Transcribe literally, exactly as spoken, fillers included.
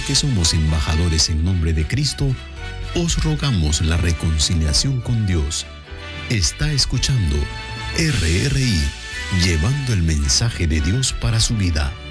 que somos embajadores en nombre de Cristo, os rogamos la reconciliación con Dios. Está escuchando R R I, llevando el mensaje de Dios para su vida.